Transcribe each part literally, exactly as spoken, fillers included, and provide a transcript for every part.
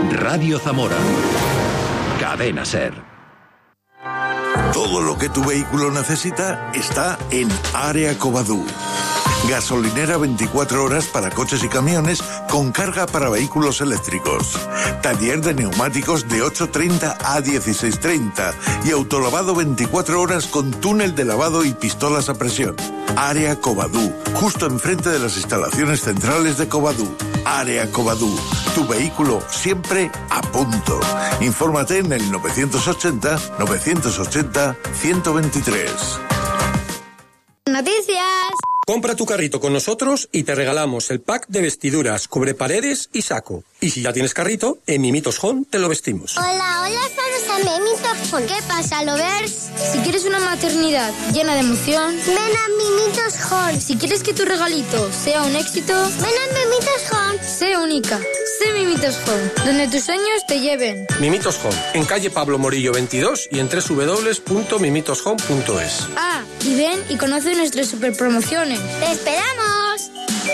Radio Zamora. Cadena SER. Todo lo que tu vehículo necesita está en Área Covadú. Gasolinera veinticuatro horas para coches y camiones con carga para vehículos eléctricos. Taller de neumáticos de ocho treinta a dieciséis treinta y autolavado veinticuatro horas con túnel de lavado y pistolas a presión. Área Covadú, justo enfrente de las instalaciones centrales de Covadú. Área Covadú, tu vehículo siempre a punto. Infórmate en el novecientos ochenta, novecientos ochenta, ciento veintitrés. Noticias. Compra tu carrito con nosotros y te regalamos el pack de vestiduras, cubreparedes y saco. Y si ya tienes carrito, en Mimitos Home te lo vestimos. Hola, hola, estamos en Mimitos Home. ¿Qué pasa, lovers? Si quieres una maternidad llena de emoción, ven a Mimitos Home. Si quieres que tu regalito sea un éxito, ven a Mimitos Home. Sé única, sé Mimitos Home, donde tus sueños te lleven. Mimitos Home, en calle Pablo Morillo veintidós y en doble u doble u doble u punto mimitos home punto es. Ah, y ven y conoce nuestras super promociones. ¡Te esperamos!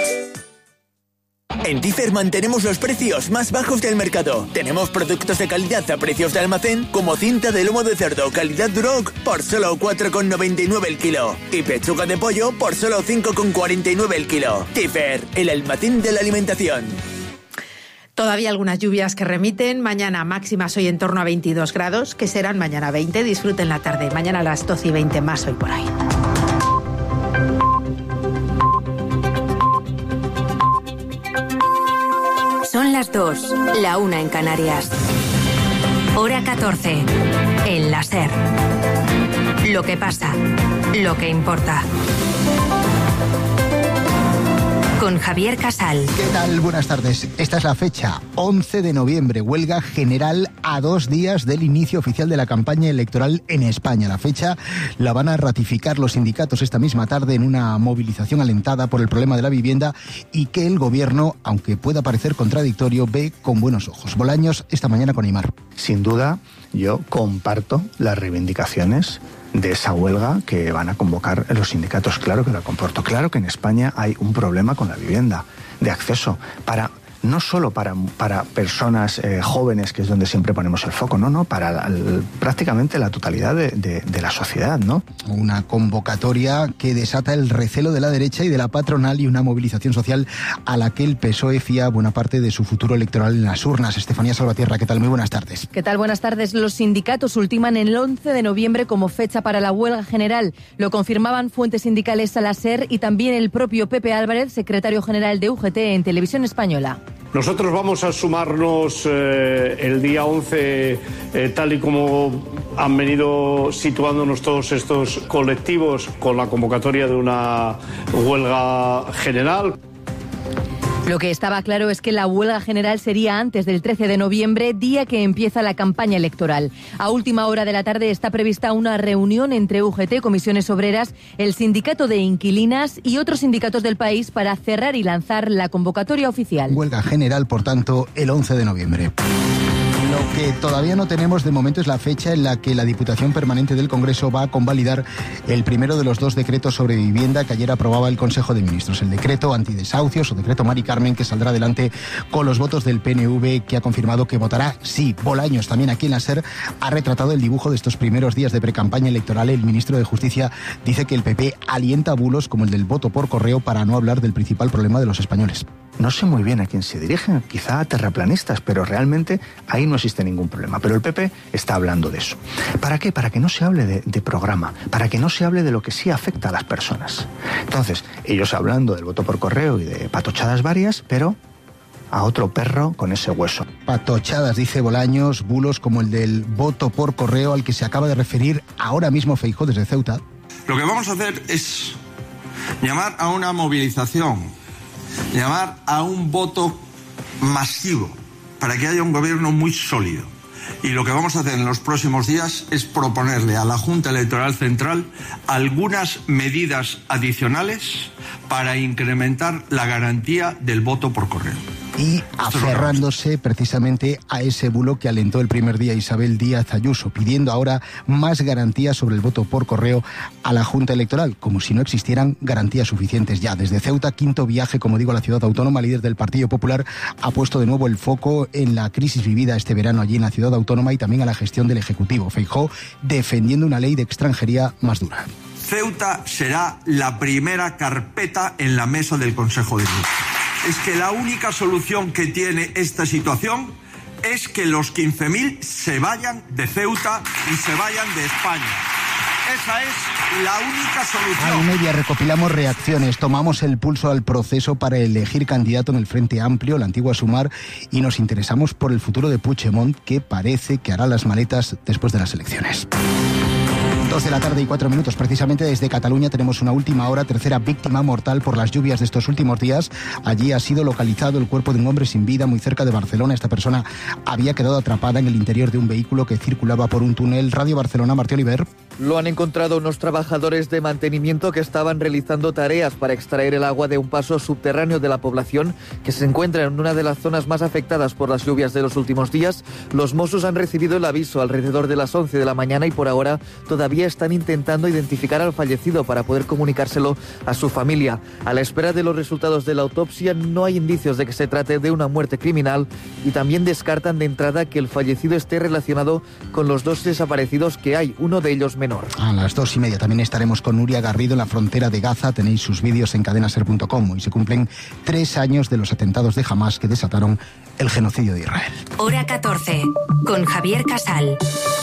En Tifer mantenemos los precios más bajos del mercado. Tenemos productos de calidad a precios de almacén, como cinta de lomo de cerdo calidad Duroc por solo cuatro con noventa y nueve el kilo y pechuga de pollo por solo cinco con cuarenta y nueve el kilo. Tifer, el almacén de la alimentación. Todavía algunas lluvias que remiten. Mañana máximas hoy en torno a veintidós grados, que serán mañana veinte. Disfruten la tarde. Mañana a las doce y veinte más hoy por ahí. Son las dos, la una en Canarias. Hora catorce, en la SER. Lo que pasa, lo que importa. Con Javier Casal. ¿Qué tal? Buenas tardes. Esta es la fecha, once de noviembre, huelga general a dos días del inicio oficial de la campaña electoral en España. La fecha la van a ratificar los sindicatos esta misma tarde en una movilización alentada por el problema de la vivienda y que el gobierno, aunque pueda parecer contradictorio, ve con buenos ojos. Bolaños, esta mañana con Aimar. Sin duda, yo comparto las reivindicaciones de esa huelga que van a convocar los sindicatos. Claro que lo comporto. Claro que en España hay un problema con la vivienda, de acceso, para no solo para, para personas eh, jóvenes, que es donde siempre ponemos el foco, no, no, para la, el, prácticamente la totalidad de, de, de la sociedad, ¿no? Una convocatoria que desata el recelo de la derecha y de la patronal y una movilización social a la que el P S O E fía buena parte de su futuro electoral en las urnas. Estefanía Salvatierra, ¿qué tal? Muy buenas tardes. ¿Qué tal? Buenas tardes. Los sindicatos ultiman el once de noviembre como fecha para la huelga general. Lo confirmaban fuentes sindicales a la SER y también el propio Pepe Álvarez, secretario general de U G T en Televisión Española. Nosotros vamos a sumarnos eh, el día once, eh, tal y como han venido situándonos todos estos colectivos con la convocatoria de una huelga general. Lo que estaba claro es que la huelga general sería antes del trece de noviembre, día que empieza la campaña electoral. A última hora de la tarde está prevista una reunión entre U G T, Comisiones Obreras, el Sindicato de Inquilinas y otros sindicatos del país para cerrar y lanzar la convocatoria oficial. Huelga general, por tanto, el once de noviembre. Lo que todavía no tenemos de momento es la fecha en la que la Diputación Permanente del Congreso va a convalidar el primero de los dos decretos sobre vivienda que ayer aprobaba el Consejo de Ministros. El decreto antidesahucios o decreto Mari Carmen, que saldrá adelante con los votos del P N V, que ha confirmado que votará sí. Bolaños, también aquí en la SER, ha retratado el dibujo de estos primeros días de precampaña electoral. El ministro de Justicia dice que el P P alienta bulos como el del voto por correo, para no hablar del principal problema de los españoles. No sé muy bien a quién se dirigen, quizá a terraplanistas, pero realmente ahí no existe ningún problema. Pero el P P está hablando de eso. ¿Para qué? Para que no se hable de, de programa, para que no se hable de lo que sí afecta a las personas. Entonces, ellos hablando del voto por correo y de patochadas varias, pero a otro perro con ese hueso. Patochadas, dice Bolaños, bulos como el del voto por correo al que se acaba de referir ahora mismo Feijóo desde Ceuta. Lo que vamos a hacer es llamar a una movilización, llamar a un voto masivo para que haya un gobierno muy sólido. Y lo que vamos a hacer en los próximos días es proponerle a la Junta Electoral Central algunas medidas adicionales para incrementar la garantía del voto por correo. y aferrándose precisamente a ese bulo que alentó el primer día Isabel Díaz Ayuso, pidiendo ahora más garantías sobre el voto por correo a la Junta Electoral, como si no existieran garantías suficientes ya. Desde Ceuta, quinto viaje, como digo, a la ciudad autónoma, líder del Partido Popular ha puesto de nuevo el foco en la crisis vivida este verano allí en la ciudad autónoma y también a la gestión del Ejecutivo. Feijóo defendiendo una ley de extranjería más dura. Ceuta será la primera carpeta en la mesa del Consejo de Ministros. Es que la única solución que tiene esta situación es que los quince mil se vayan de Ceuta y se vayan de España. Esa es la única solución. A y media recopilamos reacciones, tomamos el pulso al proceso para elegir candidato en el Frente Amplio, la antigua Sumar, y nos interesamos por el futuro de Puigdemont, que parece que hará las maletas después de las elecciones. Dos de la tarde y cuatro minutos. Precisamente desde Cataluña tenemos una última hora, tercera víctima mortal por las lluvias de estos últimos días. Allí ha sido localizado el cuerpo de un hombre sin vida muy cerca de Barcelona. Esta persona había quedado atrapada en el interior de un vehículo que circulaba por un túnel. Radio Barcelona, Martí Oliver. Lo han encontrado unos trabajadores de mantenimiento que estaban realizando tareas para extraer el agua de un paso subterráneo de la población que se encuentra en una de las zonas más afectadas por las lluvias de los últimos días. Los Mossos han recibido el aviso alrededor de las once de la mañana y por ahora todavía están intentando identificar al fallecido para poder comunicárselo a su familia. A la espera de los resultados de la autopsia no hay indicios de que se trate de una muerte criminal y también descartan de entrada que el fallecido esté relacionado con los dos desaparecidos que hay, uno de ellos menor. A las dos y media también estaremos con Nuria Garrido en la frontera de Gaza. Tenéis sus vídeos en cadena ser punto com y se cumplen tres años de los atentados de Hamás que desataron el genocidio de Israel. Hora catorce, con Javier Casal.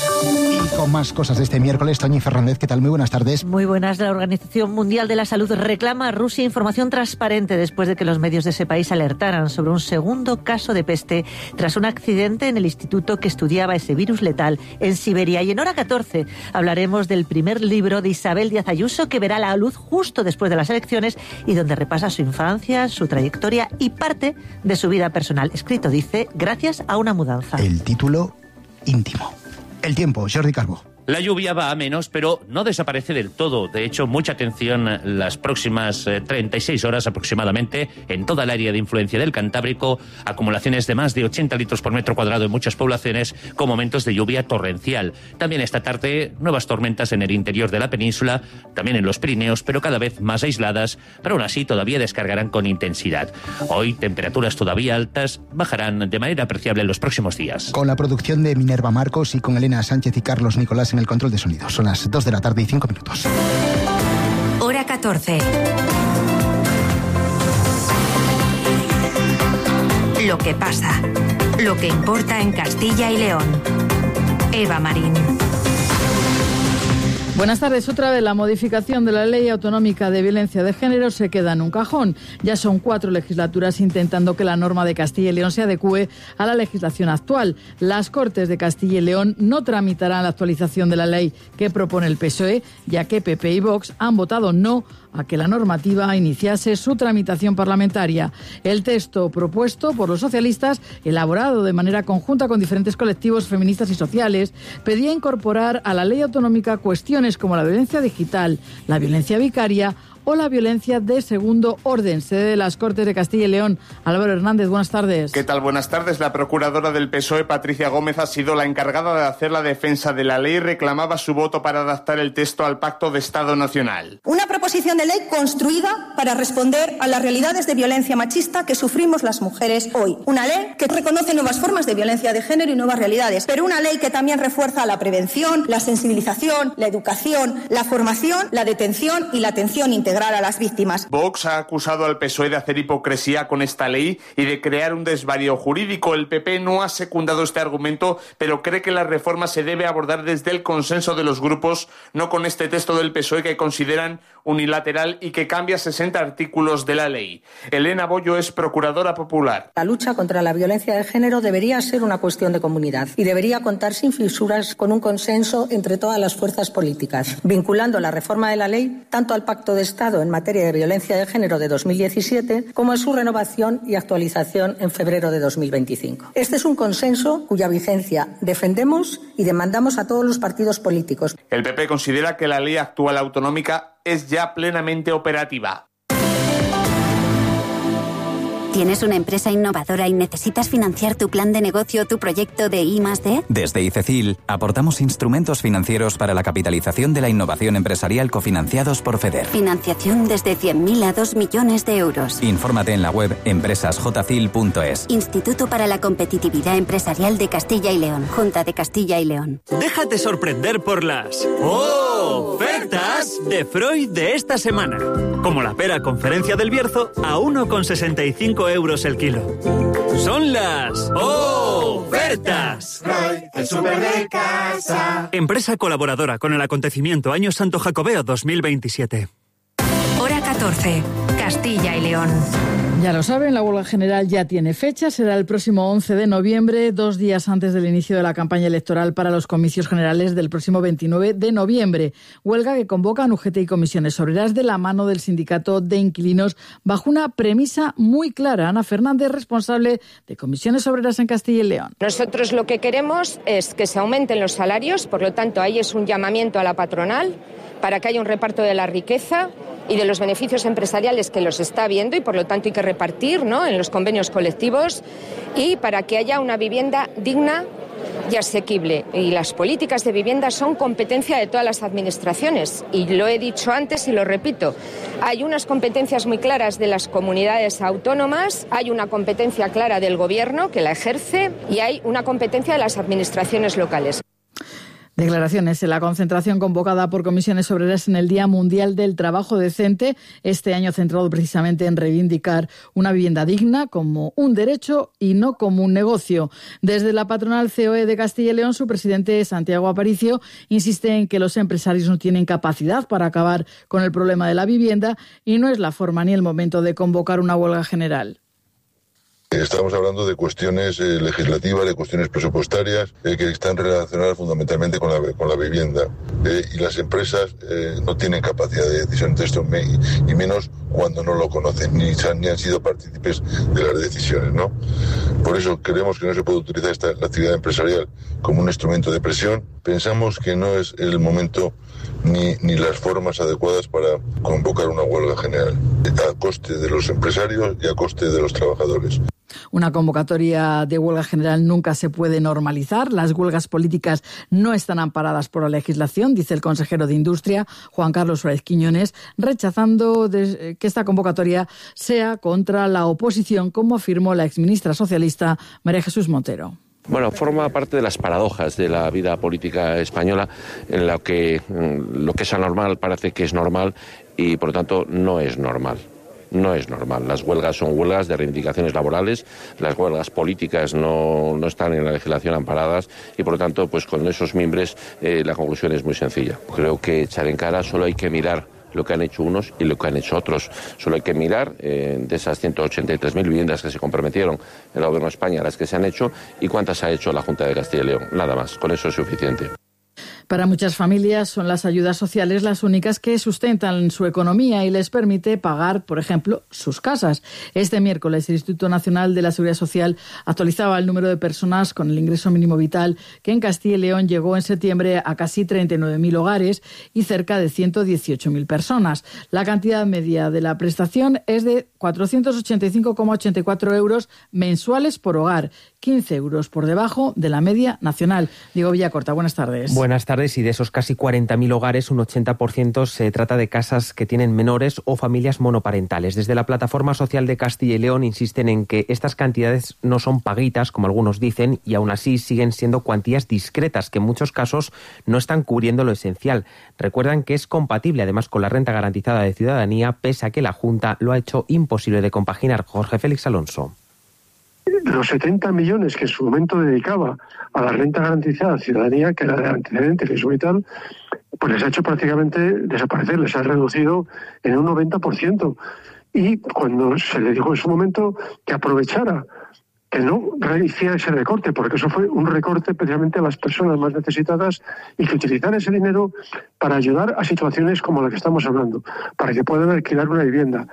Y con más cosas de este miércoles, Toñi Fernández, ¿qué tal? Muy buenas tardes. Muy buenas. La Organización Mundial de la Salud reclama a Rusia información transparente después de que los medios de ese país alertaran sobre un segundo caso de peste tras un accidente en el instituto que estudiaba ese virus letal en Siberia. Y en Hora catorce hablaremos del primer libro de Isabel Díaz Ayuso que verá la luz justo después de las elecciones y donde repasa su infancia, su trayectoria y parte de su vida personal. Escrito, dice, gracias a una mudanza. El título íntimo. El tiempo, Jordi Calvo. La lluvia va a menos, pero no desaparece del todo. De hecho, mucha atención las próximas eh, treinta y seis horas aproximadamente en toda el área de influencia del Cantábrico. Acumulaciones de más de ochenta litros por metro cuadrado en muchas poblaciones con momentos de lluvia torrencial. También esta tarde, nuevas tormentas en el interior de la península, también en los Pirineos, pero cada vez más aisladas, pero aún así todavía descargarán con intensidad. Hoy, temperaturas todavía altas bajarán de manera apreciable en los próximos días. Con la producción de Minerva Marcos y con Elena Sánchez y Carlos Nicolás en el control de sonido. Son las dos de la tarde y cinco minutos. Hora catorce. Lo que pasa. Lo que importa en Castilla y León. Eva Marín. Buenas tardes. Otra vez la modificación de la Ley Autonómica de Violencia de Género se queda en un cajón. Ya son cuatro legislaturas intentando que la norma de Castilla y León se adecúe a la legislación actual. Las Cortes de Castilla y León no tramitarán la actualización de la ley que propone el P S O E, ya que P P y Vox han votado no a que la normativa iniciase su tramitación parlamentaria. El texto propuesto por los socialistas, elaborado de manera conjunta con diferentes colectivos feministas y sociales, pedía incorporar a la ley autonómica cuestiones como la violencia digital, la violencia vicaria o la violencia de segundo orden. Sede de las Cortes de Castilla y León. Álvaro Hernández, buenas tardes. ¿Qué tal? Buenas tardes. La procuradora del P S O E, Patricia Gómez, ha sido la encargada de hacer la defensa de la ley y reclamaba su voto para adaptar el texto al Pacto de Estado Nacional. Una proposición de ley construida para responder a las realidades de violencia machista que sufrimos las mujeres hoy. Una ley que reconoce nuevas formas de violencia de género y nuevas realidades, pero una ley que también refuerza la prevención, la sensibilización, la educación, la formación, la detención y la atención integral a las víctimas. Vox ha acusado al P S O E de hacer hipocresía con esta ley y de crear un desvarío jurídico. El P P no ha secundado este argumento, pero cree que la reforma se debe abordar desde el consenso de los grupos, no con este texto del P S O E que consideran unilateral y que cambia sesenta artículos de la ley. Elena Bollo es procuradora popular. La lucha contra la violencia de género debería ser una cuestión de comunidad y debería contar sin fisuras con un consenso entre todas las fuerzas políticas, vinculando la reforma de la ley tanto al Pacto de Estado en materia de violencia de género de dos mil diecisiete como a su renovación y actualización en febrero de dos mil veinticinco. Este es un consenso cuya vigencia defendemos y demandamos a todos los partidos políticos. El P P considera que la ley actual autonómica es ya plenamente operativa. ¿Tienes una empresa innovadora y necesitas financiar tu plan de negocio o tu proyecto de I más D? Desde ICECIL aportamos instrumentos financieros para la capitalización de la innovación empresarial cofinanciados por FEDER. Financiación desde cien mil a dos millones de euros. Infórmate en la web empresas j c i l punto es. Instituto para la Competitividad Empresarial de Castilla y León. Junta de Castilla y León. Déjate sorprender por las ofertas de Freud de esta semana. Como la pera Conferencia del Bierzo a uno con sesenta y cinco euros el kilo. Son las ofertas. Freud, el súper de casa. Empresa colaboradora con el acontecimiento Año Santo Jacobeo dos mil veintisiete. Hora catorce, Castilla y León. Ya lo saben, la huelga general ya tiene fecha, será el próximo once de noviembre, dos días antes del inicio de la campaña electoral para los comicios generales del próximo veintinueve de noviembre. Huelga que convocan U G T y comisiones obreras de la mano del sindicato de inquilinos bajo una premisa muy clara. Ana Fernández, responsable de comisiones obreras en Castilla y León. Nosotros lo que queremos es que se aumenten los salarios, por lo tanto ahí es un llamamiento a la patronal para que haya un reparto de la riqueza y de los beneficios empresariales que los está viendo y por lo tanto hay que repartir, ¿no?, en los convenios colectivos, y para que haya una vivienda digna y asequible. Y las políticas de vivienda son competencia de todas las administraciones y lo he dicho antes y lo repito. Hay unas competencias muy claras de las comunidades autónomas, hay una competencia clara del gobierno que la ejerce y hay una competencia de las administraciones locales. Declaraciones en la concentración convocada por comisiones obreras en el Día Mundial del Trabajo Decente, este año centrado precisamente en reivindicar una vivienda digna como un derecho y no como un negocio. Desde la patronal C O E de Castilla y León, su presidente Santiago Aparicio insiste en que los empresarios no tienen capacidad para acabar con el problema de la vivienda y no es la forma ni el momento de convocar una huelga general. Estamos hablando de cuestiones eh, legislativas, de cuestiones presupuestarias, eh, que están relacionadas fundamentalmente con la, con la vivienda. Eh, y las empresas eh, no tienen capacidad de decisión de esto, me, y menos cuando no lo conocen, ni, ni han sido partícipes de las decisiones, ¿no? Por eso creemos que no se puede utilizar esta, la actividad empresarial como un instrumento de presión. Pensamos que no es el momento ni, ni las formas adecuadas para convocar una huelga general, a coste de los empresarios y a coste de los trabajadores. Una convocatoria de huelga general nunca se puede normalizar. Las huelgas políticas no están amparadas por la legislación, dice el consejero de Industria, Juan Carlos Suárez Quiñones, rechazando que esta convocatoria sea contra la oposición, como afirmó la exministra socialista María Jesús Montero. Bueno, forma parte de las paradojas de la vida política española, en la que lo que es anormal parece que es normal y, por lo tanto, no es normal. No es normal. Las huelgas son huelgas de reivindicaciones laborales, las huelgas políticas no, no están en la legislación amparadas y, por lo tanto, pues con esos mimbres eh, la conclusión es muy sencilla. Creo que echar en cara solo hay que mirar lo que han hecho unos y lo que han hecho otros. Solo hay que mirar eh, de esas ciento ochenta y tres mil viviendas que se comprometieron el Gobierno de España, las que se han hecho, y cuántas ha hecho la Junta de Castilla y León. Nada más, con eso es suficiente. Para muchas familias son las ayudas sociales las únicas que sustentan su economía y les permite pagar, por ejemplo, sus casas. Este miércoles el Instituto Nacional de la Seguridad Social actualizaba el número de personas con el ingreso mínimo vital, que en Castilla y León llegó en septiembre a casi treinta y nueve mil hogares y cerca de ciento dieciocho mil personas. La cantidad media de la prestación es de cuatrocientos ochenta y cinco coma ochenta y cuatro euros mensuales por hogar, quince euros por debajo de la media nacional. Diego Villacorta, buenas tardes. Buenas tardes. Y de esos casi cuarenta mil hogares, un ochenta por ciento se trata de casas que tienen menores o familias monoparentales. Desde la Plataforma Social de Castilla y León insisten en que estas cantidades no son paguitas, como algunos dicen, y aún así siguen siendo cuantías discretas que en muchos casos no están cubriendo lo esencial. Recuerdan que es compatible además con la renta garantizada de ciudadanía, pese a que la Junta lo ha hecho imposible de compaginar. Jorge Félix Alonso. Los setenta millones que en su momento dedicaba a la renta garantizada de ciudadanía, que era de antecedentes y vital, pues les ha hecho prácticamente desaparecer, les ha reducido en un noventa por ciento. Y cuando se le dijo en su momento que aprovechara, que no hiciera ese recorte, porque eso fue un recorte especialmente a las personas más necesitadas, y que utilizara ese dinero para ayudar a situaciones como la que estamos hablando, para que puedan alquilar una vivienda.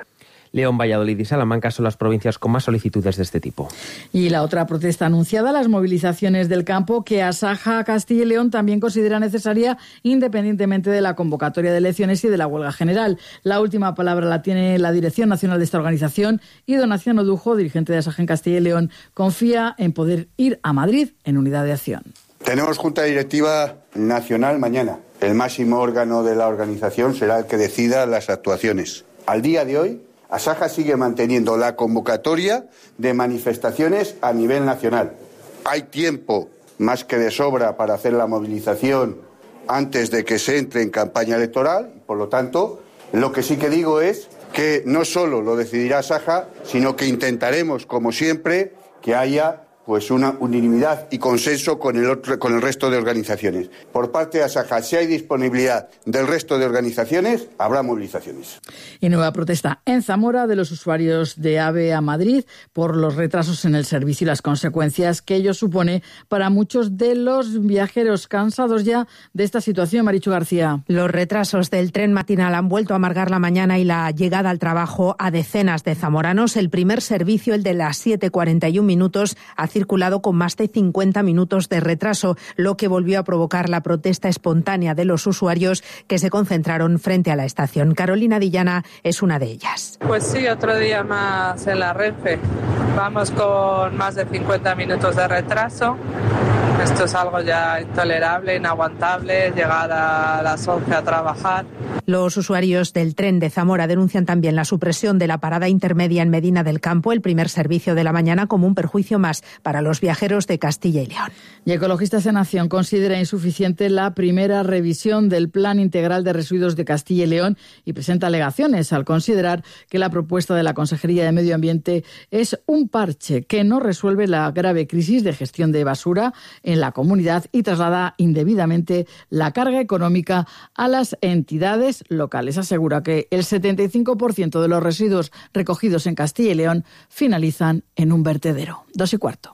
León, Valladolid y Salamanca son las provincias con más solicitudes de este tipo. Y la otra protesta anunciada, las movilizaciones del campo, que Asaja Castilla y León también considera necesaria independientemente de la convocatoria de elecciones y de la huelga general. La última palabra la tiene la Dirección Nacional de esta organización y Donación Odujo, dirigente de Asaja en Castilla y León, confía en poder ir a Madrid en unidad de acción. Tenemos Junta Directiva Nacional mañana. El máximo órgano de la organización será el que decida las actuaciones. Al día de hoy, Asaja sigue manteniendo la convocatoria de manifestaciones a nivel nacional. Hay tiempo más que de sobra para hacer la movilización antes de que se entre en campaña electoral. Por lo tanto, lo que sí que digo es que no solo lo decidirá Asaja, sino que intentaremos, como siempre, que haya pues una unanimidad y consenso con el otro, con el resto de organizaciones. Por parte de Asaja, si hay disponibilidad del resto de organizaciones, habrá movilizaciones. Y nueva protesta en Zamora de los usuarios de AVE a Madrid por los retrasos en el servicio y las consecuencias que ello supone para muchos de los viajeros cansados ya de esta situación. Marichu García. Los retrasos del tren matinal han vuelto a amargar la mañana y la llegada al trabajo a decenas de zamoranos. El primer servicio, el de las siete cuarenta y un minutos, ha circulado con más de cincuenta minutos de retraso, lo que volvió a provocar la protesta espontánea de los usuarios que se concentraron frente a la estación. Carolina Dillana es una de ellas. Pues sí, otro día más en la Renfe. Vamos con más de cincuenta minutos de retraso. Esto es algo ya intolerable, inaguantable, llegar a las once a trabajar. Los usuarios del tren de Zamora denuncian también la supresión de la parada intermedia en Medina del Campo, el primer servicio de la mañana, como un perjuicio más para los viajeros de Castilla y León. Y Ecologistas en Acción considera insuficiente la primera revisión del Plan Integral de Residuos de Castilla y León y presenta alegaciones al considerar que la propuesta de la Consejería de Medio Ambiente es un parche que no resuelve la grave crisis de gestión de basura en la comunidad y traslada indebidamente la carga económica a las entidades locales. Asegura que el setenta y cinco por ciento de los residuos recogidos en Castilla y León finalizan en un vertedero. Dos y cuarto.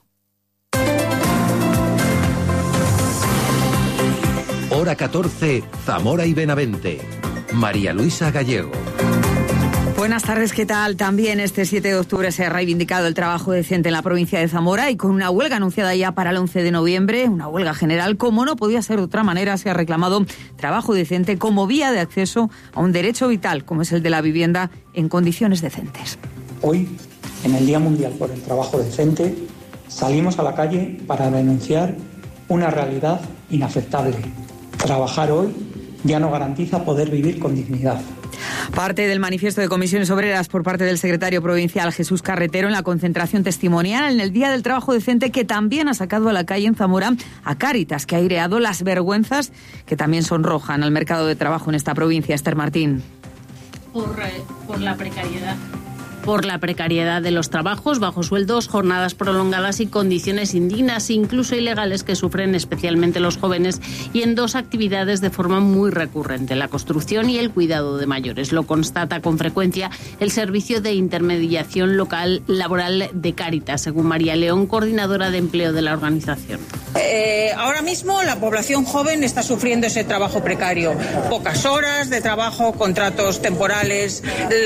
Hora catorce, Zamora y Benavente. María Luisa Gallego. Buenas tardes, ¿qué tal? También este siete de octubre se ha reivindicado el trabajo decente en la provincia de Zamora y con una huelga anunciada ya para el once de noviembre, una huelga general, como no podía ser de otra manera, se ha reclamado trabajo decente como vía de acceso a un derecho vital, como es el de la vivienda en condiciones decentes. Hoy, en el Día Mundial por el Trabajo Decente, salimos a la calle para denunciar una realidad inaceptable. Trabajar hoy ya no garantiza poder vivir con dignidad. Parte del manifiesto de Comisiones Obreras por parte del secretario provincial Jesús Carretero en la concentración testimonial en el Día del Trabajo Decente, que también ha sacado a la calle en Zamora a Cáritas, que ha aireado las vergüenzas que también sonrojan al mercado de trabajo en esta provincia. Esther Martín. Por, eh, por la precariedad. Por la precariedad de los trabajos, bajos sueldos, jornadas prolongadas y condiciones indignas, incluso ilegales, que sufren especialmente los jóvenes, y en dos actividades de forma muy recurrente, la construcción y el cuidado de mayores. Lo constata con frecuencia el Servicio de Intermediación Local Laboral de Cáritas, según María León, coordinadora de empleo de la organización. Eh, ahora mismo la población joven está sufriendo ese trabajo precario. Pocas horas de trabajo, contratos temporales,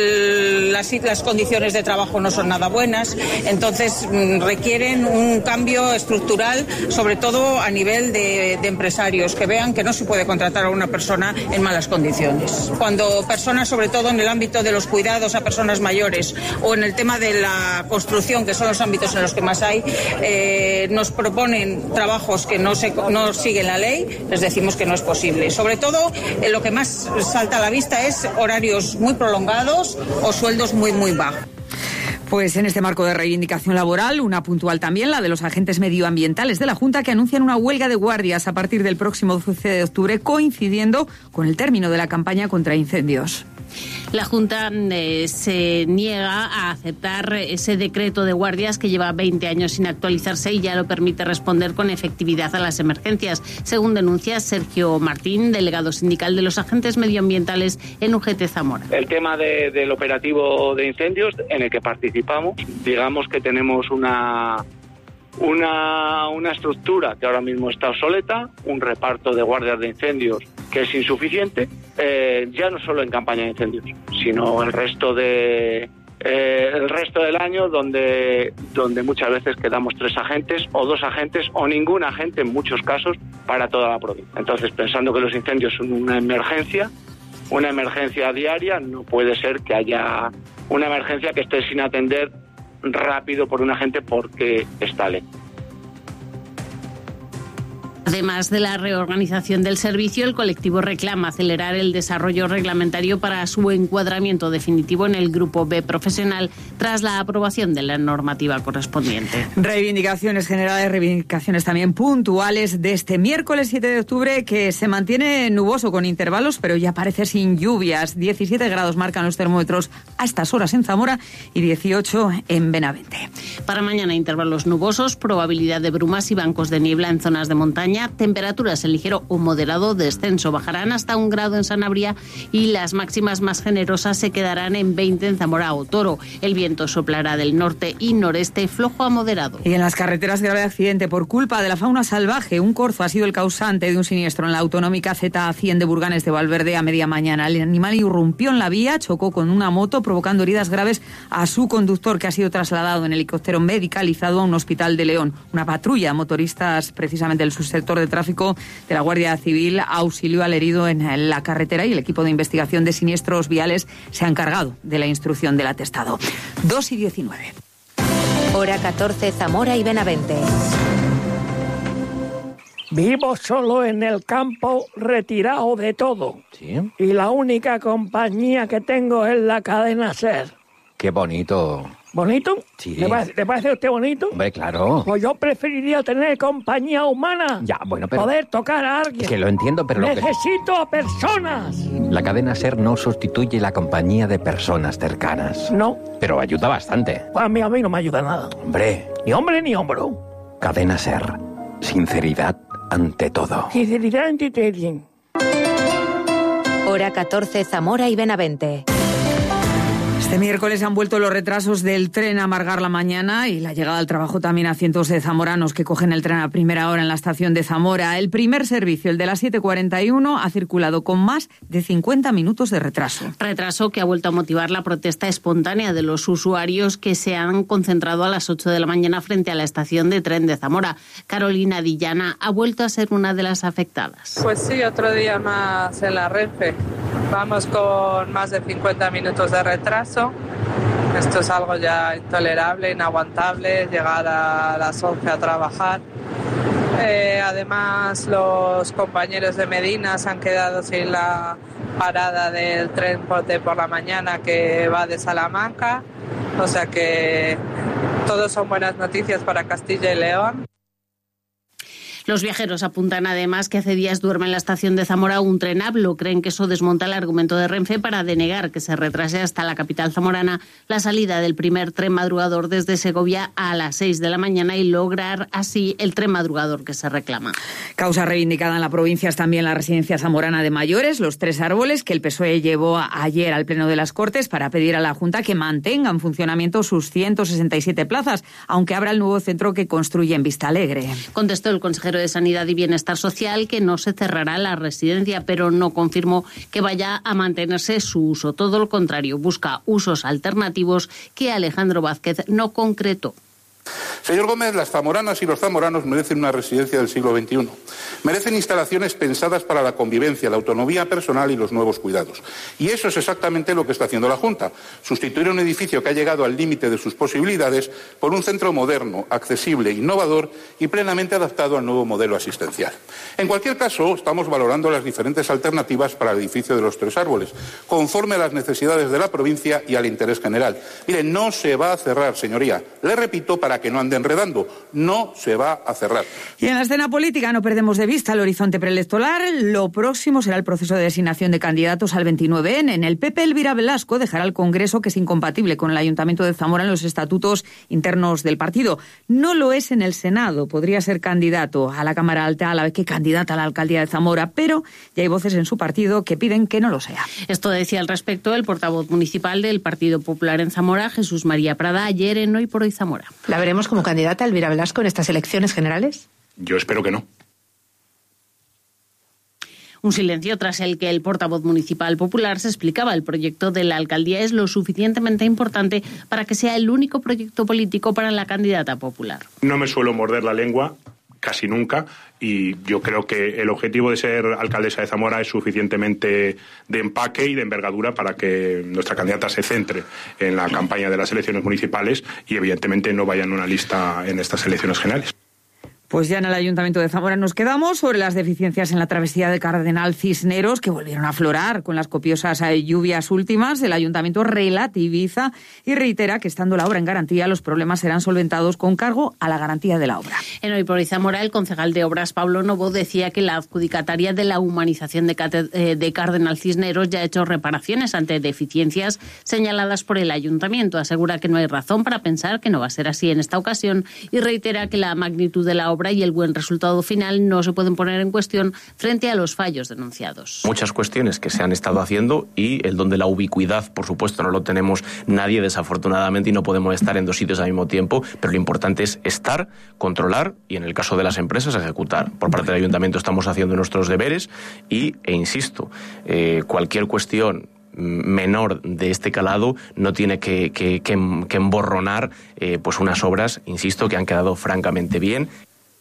las, las condiciones de trabajo no son nada buenas, entonces requieren un cambio estructural, sobre todo a nivel de, de empresarios, que vean que no se puede contratar a una persona en malas condiciones. Cuando personas, sobre todo en el ámbito de los cuidados a personas mayores o en el tema de la construcción, que son los ámbitos en los que más hay, eh, nos proponen trabajos que no, se, no siguen la ley, les decimos que no es posible. Sobre todo, eh, lo que más salta a la vista es horarios muy prolongados o sueldos muy, muy bajos. Pues en este marco de reivindicación laboral, una puntual también, la de los agentes medioambientales de la Junta, que anuncian una huelga de guardias a partir del próximo doce de octubre, coincidiendo con el término de la campaña contra incendios. La Junta eh, se niega a aceptar ese decreto de guardias que lleva veinte años sin actualizarse y ya lo permite responder con efectividad a las emergencias, según denuncia Sergio Martín, delegado sindical de los agentes medioambientales en U G T Zamora. El tema de, del operativo de incendios en el que participamos, digamos que tenemos una... Una, una estructura que ahora mismo está obsoleta, un reparto de guardias de incendios que es insuficiente, eh, ya no solo en campaña de incendios, sino el resto de, eh, el resto del año, donde, donde muchas veces quedamos tres agentes o dos agentes o ningún agente en muchos casos para toda la provincia. Entonces, pensando que los incendios son una emergencia, una emergencia diaria, no puede ser que haya una emergencia que esté sin atender rápido por un agente porque está lento. Además de la reorganización del servicio, el colectivo reclama acelerar el desarrollo reglamentario para su encuadramiento definitivo en el Grupo B profesional tras la aprobación de la normativa correspondiente. Reivindicaciones generales, reivindicaciones también puntuales de este miércoles siete de octubre, que se mantiene nuboso con intervalos, pero ya parece sin lluvias. diecisiete grados marcan los termómetros a estas horas en Zamora y dieciocho en Benavente. Para mañana, intervalos nubosos, probabilidad de brumas y bancos de niebla en zonas de montaña. Temperaturas en ligero o moderado descenso, bajarán hasta un grado en Sanabria y las máximas más generosas se quedarán en veinte en Zamora o Toro. El viento soplará del norte y noreste, flojo a moderado. Y en las carreteras, grave accidente por culpa de la fauna salvaje. Un corzo ha sido el causante de un siniestro en la autonómica Z cien de Burganes de Valverde a media mañana. El animal irrumpió en la vía, chocó con una moto, provocando heridas graves a su conductor, que ha sido trasladado en helicóptero medicalizado a un hospital de León. Una patrulla, motoristas precisamente del subsector de tráfico de la Guardia Civil, auxilió al herido en la carretera y el equipo de investigación de siniestros viales se ha encargado de la instrucción del atestado. dos y diecinueve. Hora catorce, Zamora y Benavente. Vivo solo en el campo, retirado de todo. ¿Sí? Y la única compañía que tengo es la cadena SER. Qué bonito. ¿Bonito? Sí. ¿Le parece, ¿le parece a usted bonito? Hombre, claro. Pues yo preferiría tener compañía humana. Ya, bueno, pero... Poder tocar a alguien. Que lo entiendo, pero... Necesito a personas. La cadena SER no sustituye la compañía de personas cercanas. No. Pero ayuda bastante. Pues a mí, a mí no me ayuda nada. Hombre. Ni hombre ni hombro. Cadena SER. Sinceridad ante todo. Sinceridad ante todo. Hora catorce, Zamora y Benavente. Este miércoles han vuelto los retrasos del tren a amargar la mañana y la llegada al trabajo también a cientos de zamoranos que cogen el tren a primera hora en la estación de Zamora. El primer servicio, el de las siete cuarenta y uno, ha circulado con más de cincuenta minutos de retraso. Retraso que ha vuelto a motivar la protesta espontánea de los usuarios que se han concentrado a las ocho de la mañana frente a la estación de tren de Zamora. Carolina Dillana ha vuelto a ser una de las afectadas. Pues sí, otro día más en la Renfe. Vamos con más de cincuenta minutos de retraso. Esto es algo ya intolerable, inaguantable, llegar a las once a trabajar. Eh, además, los compañeros de Medina se han quedado sin la parada del tren de por la mañana que va de Salamanca. O sea que todos son buenas noticias para Castilla y León. Los viajeros apuntan además que hace días duerme en la estación de Zamora un tren hablo. Creen que eso desmonta el argumento de Renfe para denegar que se retrase hasta la capital zamorana la salida del primer tren madrugador desde Segovia a las seis de la mañana y lograr así el tren madrugador que se reclama. Causa reivindicada en la provincia es también la residencia zamorana de mayores, los tres árboles que el P S O E llevó ayer al Pleno de las Cortes para pedir a la Junta que mantenga en funcionamiento sus ciento sesenta y siete plazas, aunque abra el nuevo centro que construye en Vistalegre. Contestó el consejero de Sanidad y Bienestar Social que no se cerrará la residencia, pero no confirmó que vaya a mantenerse su uso. Todo lo contrario, busca usos alternativos que Alejandro Vázquez no concretó. Señor Gómez, las zamoranas y los zamoranos merecen una residencia del siglo veintiuno. Merecen instalaciones pensadas para la convivencia, la autonomía personal y los nuevos cuidados. Y eso es exactamente lo que está haciendo la Junta. Sustituir un edificio que ha llegado al límite de sus posibilidades por un centro moderno, accesible, innovador y plenamente adaptado al nuevo modelo asistencial. En cualquier caso, estamos valorando las diferentes alternativas para el edificio de los Tres Árboles, conforme a las necesidades de la provincia y al interés general. Mire, no se va a cerrar, señoría. Le repito, para que no ande enredando, no se va a cerrar. Y en la escena política no perdemos de vista el horizonte preelectoral. Lo próximo será el proceso de designación de candidatos al veintinueve ene. En el P P, Elvira Velasco dejará el Congreso, que es incompatible con el Ayuntamiento de Zamora en los estatutos internos del partido. No lo es en el Senado. Podría ser candidato a la Cámara Alta a la vez que candidata a la alcaldía de Zamora, pero ya hay voces en su partido que piden que no lo sea. Esto decía al respecto el portavoz municipal del Partido Popular en Zamora, Jesús María Prada, ayer en Hoy por Hoy Zamora. ¿La veremos como candidata Elvira Velasco en estas elecciones generales? Yo espero que no. Un silencio tras el que el portavoz municipal popular se explicaba. El proyecto de la alcaldía es lo suficientemente importante para que sea el único proyecto político para la candidata popular. No me suelo morder la lengua, casi nunca, y yo creo que el objetivo de ser alcaldesa de Zamora es suficientemente de empaque y de envergadura para que nuestra candidata se centre en la campaña de las elecciones municipales y evidentemente no vaya en una lista en estas elecciones generales. Pues ya en el Ayuntamiento de Zamora nos quedamos sobre las deficiencias en la travesía de Cardenal Cisneros, que volvieron a aflorar con las copiosas lluvias últimas. El Ayuntamiento relativiza y reitera que, estando la obra en garantía, los problemas serán solventados con cargo a la garantía de la obra. En Hoy por Zamora, el concejal de Obras, Pablo Novo, decía que la adjudicataria de la humanización de, Cate- de Cardenal Cisneros ya ha hecho reparaciones ante deficiencias señaladas por el Ayuntamiento. Asegura que no hay razón para pensar que no va a ser así en esta ocasión y reitera que la magnitud de la obra y el buen resultado final no se pueden poner en cuestión frente a los fallos denunciados. Muchas cuestiones que se han estado haciendo y el don de la ubicuidad, por supuesto, no lo tenemos nadie desafortunadamente y no podemos estar en dos sitios al mismo tiempo, pero lo importante es estar, controlar y en el caso de las empresas ejecutar. Por parte del Ayuntamiento estamos haciendo nuestros deberes y, e insisto, eh, cualquier cuestión menor de este calado no tiene que, que, que, que emborronar eh, pues unas obras, insisto, que han quedado francamente bien.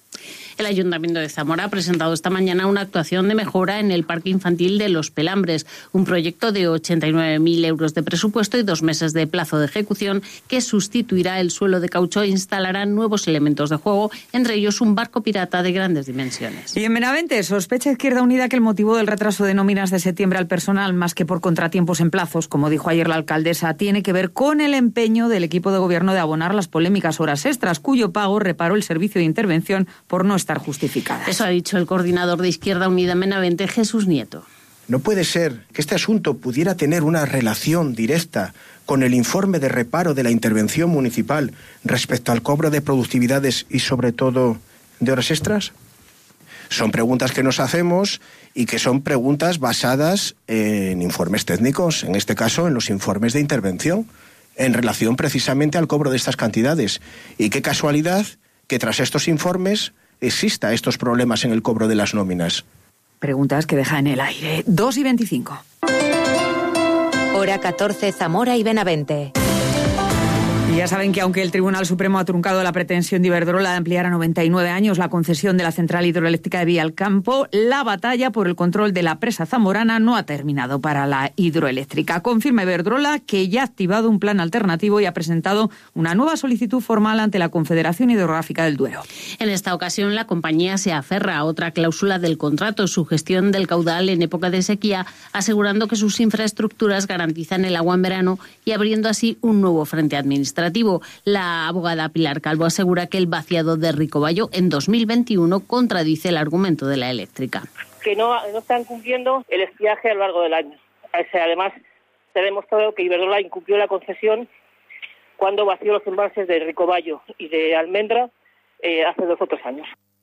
El Ayuntamiento de Zamora ha presentado esta mañana una actuación de mejora en el Parque Infantil de Los Pelambres, un proyecto de ochenta y nueve mil euros de presupuesto y dos meses de plazo de ejecución que sustituirá el suelo de caucho e instalará nuevos elementos de juego, entre ellos un barco pirata de grandes dimensiones. Y en Benavente, sospecha Izquierda Unida que el motivo del retraso de nóminas de septiembre al personal, más que por contratiempos en plazos, como dijo ayer la alcaldesa, tiene que ver con el empeño del equipo de gobierno de abonar las polémicas horas extras, cuyo pago reparó el servicio de intervención por no estar justificadas. Eso ha dicho el coordinador de Izquierda Unida en Benavente, Jesús Nieto. No puede ser que este asunto pudiera tener una relación directa con el informe de reparo de la intervención municipal respecto al cobro de productividades y, sobre todo, de horas extras. Son preguntas que nos hacemos y que son preguntas basadas en informes técnicos, en este caso en los informes de intervención, en relación precisamente al cobro de estas cantidades. Y qué casualidad que tras estos informes exista estos problemas en el cobro de las nóminas. Preguntas que deja en el aire. dos y veinticinco. Hora catorce, Zamora y Benavente. Y ya saben que aunque el Tribunal Supremo ha truncado la pretensión de Iberdrola de ampliar a noventa y nueve años la concesión de la central hidroeléctrica de Villalcampo, la batalla por el control de la presa zamorana no ha terminado para la hidroeléctrica. Confirma Iberdrola que ya ha activado un plan alternativo y ha presentado una nueva solicitud formal ante la Confederación Hidrográfica del Duero. En esta ocasión, la compañía se aferra a otra cláusula del contrato, su gestión del caudal en época de sequía, asegurando que sus infraestructuras garantizan el agua en verano y abriendo así un nuevo frente administrativo. La abogada Pilar Calvo asegura que el vaciado de Ricobayo en dos mil veintiuno contradice el argumento de la eléctrica. Que no, no están cumpliendo el estiaje a lo largo del año. Además, se ha demostrado que Iberdrola incumplió la concesión cuando vació los embalses de Ricobayo y de Almendra eh, hace dos o tres años.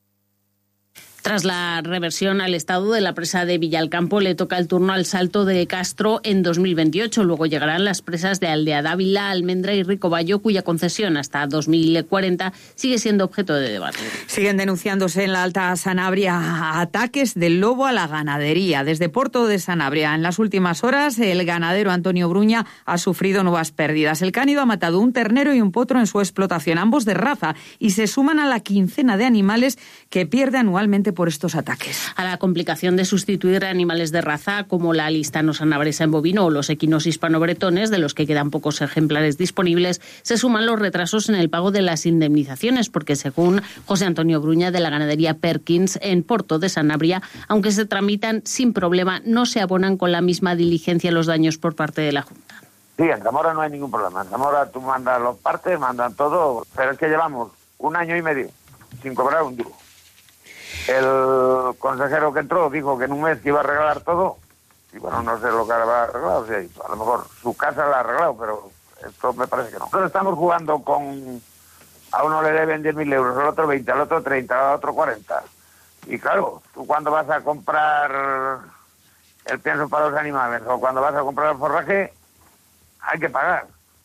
Tras la reversión al estado de la presa de Villalcampo, le toca el turno al Salto de Castro en dos mil veintiocho. Luego llegarán las presas de Aldea Dávila, Almendra y Ricobayo, cuya concesión hasta dos mil cuarenta sigue siendo objeto de debate. Siguen denunciándose en la Alta Sanabria ataques del lobo a la ganadería. Desde Porto de Sanabria, en las últimas horas, el ganadero Antonio Bruña ha sufrido nuevas pérdidas. El cánido ha matado un ternero y un potro en su explotación, ambos de raza, y se suman a la quincena de animales que pierde anualmente por estos ataques. A la complicación de sustituir animales de raza como la listano sanabresa en bovino o los equinos hispano-bretones, de los que quedan pocos ejemplares disponibles, se suman los retrasos en el pago de las indemnizaciones, porque según José Antonio Bruña de la ganadería Perkins en Porto de Sanabria, aunque se tramitan sin problema, no se abonan con la misma diligencia los daños por parte de la Junta. Sí, en Zamora no hay ningún problema. En Zamora tú mandas los partes, mandan todo, pero es que llevamos un año y medio sin cobrar un duro. El consejero que entró dijo que en un mes que iba a arreglar todo, y bueno, no sé lo que habrá arreglado, o sea, a lo mejor su casa la ha arreglado, pero esto me parece que no. Nosotros estamos jugando con, a uno le deben diez mil euros, al otro veinte, al otro treinta, al otro cuarenta. Y claro, tú cuando vas a comprar el pienso para los animales o cuando vas a comprar el forraje, hay que pagar.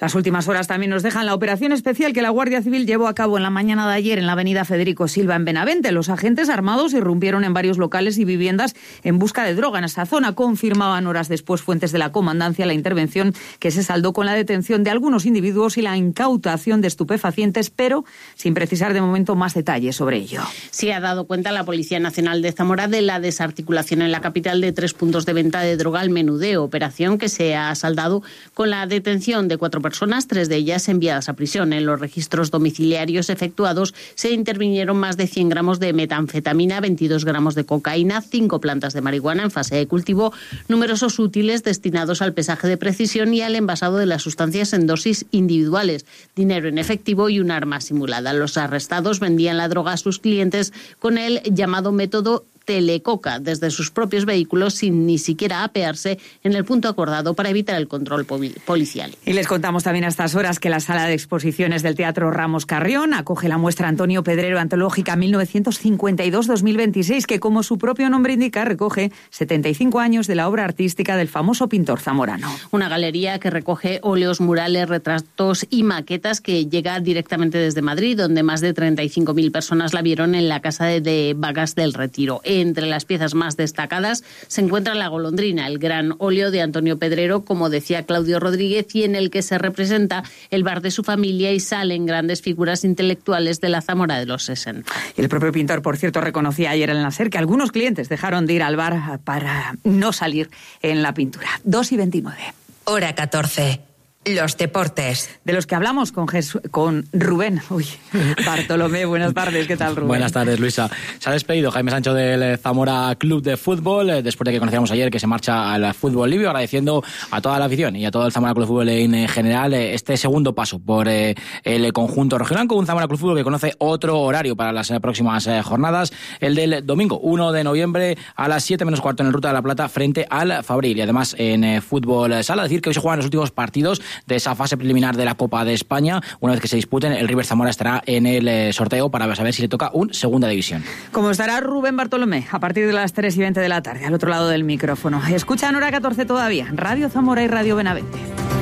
Las últimas horas también nos dejan la operación especial que la Guardia Civil llevó a cabo en la mañana de ayer en la avenida Federico Silva en Benavente. Los agentes armados irrumpieron en varios locales y viviendas en busca de droga en esa zona. Confirmaban horas después fuentes de la comandancia la intervención, que se saldó con la detención de algunos individuos y la incautación de estupefacientes, pero sin precisar de momento más detalles sobre ello. Sí ha dado cuenta la Policía Nacional de Zamora de la desarticulación en la capital de tres puntos de venta de droga al menudeo, operación que se ha saldado con la detención de cuatro personas personas, tres de ellas enviadas a prisión. En los registros domiciliarios efectuados se intervinieron más de cien gramos de metanfetamina, veintidós gramos de cocaína, cinco plantas de marihuana en fase de cultivo, numerosos útiles destinados al pesaje de precisión y al envasado de las sustancias en dosis individuales, dinero en efectivo y un arma simulada. Los arrestados vendían la droga a sus clientes con el llamado método telecoca desde sus propios vehículos sin ni siquiera apearse en el punto acordado para evitar el control policial. Y les contamos también a estas horas que la sala de exposiciones del Teatro Ramos Carrión acoge la muestra Antonio Pedrero Antológica mil novecientos cincuenta y dos a dos mil veintiséis, que como su propio nombre indica recoge setenta y cinco años de la obra artística del famoso pintor zamorano. Una galería que recoge óleos, murales, retratos y maquetas que llega directamente desde Madrid, donde más de treinta y cinco mil personas la vieron en la Casa de, de Vagas del Retiro. Entre las piezas más destacadas se encuentra La Golondrina, el gran óleo de Antonio Pedrero, como decía Claudio Rodríguez, y en el que se representa el bar de su familia y salen grandes figuras intelectuales de la Zamora de los sesenta. Y el propio pintor, por cierto, reconocía ayer en el Nacer que algunos clientes dejaron de ir al bar para no salir en la pintura. dos y veintinueve. Hora catorce. Los deportes. De los que hablamos con Jesús, con Rubén. Uy, Bartolomé, buenas tardes. ¿Qué tal, Rubén? Buenas tardes, Luisa. Se ha despedido Jaime Sancho del Zamora Club de Fútbol, después de que conocíamos ayer que se marcha al fútbol libio, agradeciendo a toda la afición y a todo el Zamora Club de Fútbol en general este segundo paso por el conjunto regional, con un Zamora Club de Fútbol que conoce otro horario para las próximas jornadas, el del domingo uno de noviembre a las siete menos cuarto en el Ruta de la Plata frente al Fabril. Y además en fútbol sala, decir que hoy se juegan los últimos partidos de esa fase preliminar de la Copa de España. Una vez que se disputen, el River Zamora estará en el sorteo para saber si le toca un Segunda División. Como estará Rubén Bartolomé a partir de las tres y veinte de la tarde, al otro lado del micrófono. Escuchan Hora catorce todavía, Radio Zamora y Radio Benavente.